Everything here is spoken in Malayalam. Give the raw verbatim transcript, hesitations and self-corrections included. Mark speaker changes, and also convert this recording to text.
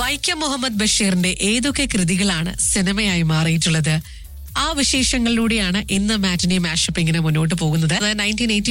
Speaker 1: വൈക്കം മുഹമ്മദ് ബഷീറിന്റെ ഏതൊക്കെ കൃതികളാണ് സിനിമയായി മാറിയിട്ടുള്ളത്? ആ വിശേഷങ്ങളിലൂടെയാണ് ഇന്ന് മാറ്റിനി മാഷപ്പ് ഇങ്ങനെ മുന്നോട്ട് പോകുന്നത്. Nineteen eighty